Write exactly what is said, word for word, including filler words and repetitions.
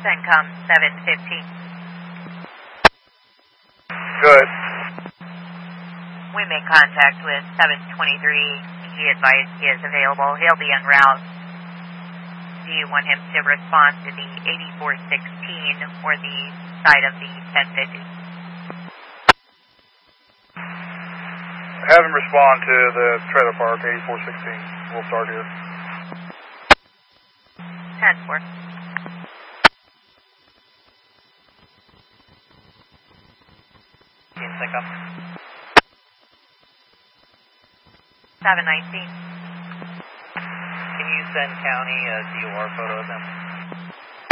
CENTCOM seven fifteen. Good. We made contact with seven twenty-three. He advised he is available. He'll be en route. Do you want him to respond to the eighty-four sixteen or the side of the ten fifty? Have him respond to the trailer park, eighty-four sixteen. We'll start here. ten four. CENTCOM. seven nineteen. Can you send county a D O R photo of them?